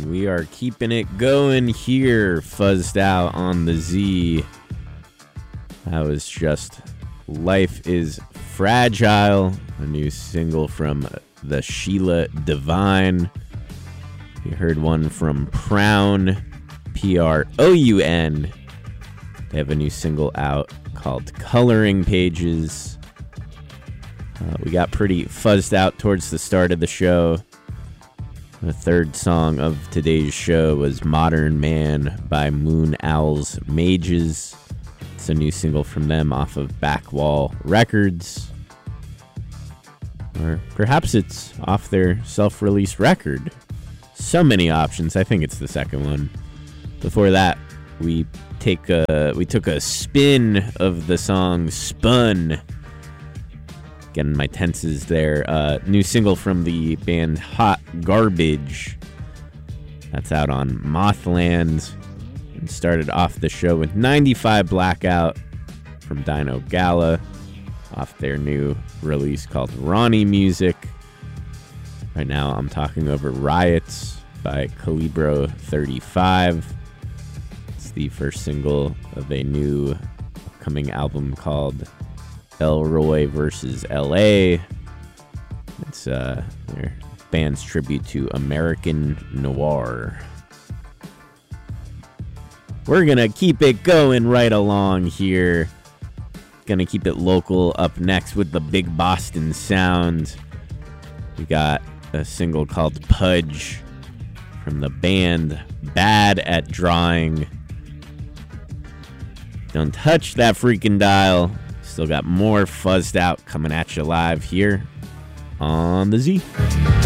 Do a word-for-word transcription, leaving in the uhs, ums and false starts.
We are keeping it going here, fuzzed out on the Z. That was just Life is Fragile, a new single from the Sheila Divine. You heard one from Proun, P R O U N. They have a new single out called Coloring Pages. Uh, we got pretty fuzzed out towards the start of the show. The third song of today's show was Modern Man by Moon Owls Mages. It's a new single from them off of Backwall Records. Or perhaps it's off their self-released record. So many options. I think it's the second one. Before that, we take a we took a spin of the song Spun. Getting my tenses there. Uh, new single from the band Hot Garbage. That's out on Mothland. And started off the show with ninety-five Blackout from Dino Gala, off their new release called Ronnie Music. Right now I'm talking over Riots by Calibro thirty-five. It's the first single of a new upcoming album called Elroy versus L A. It's uh, their band's tribute to American Noir. We're gonna keep it going right along here. Gonna keep it local up next with the Big Boston Sound. We got a single called Pudge from the band Bad at Drawing. Don't touch that freaking dial. Still got more fuzzed out coming at you live here on the Z.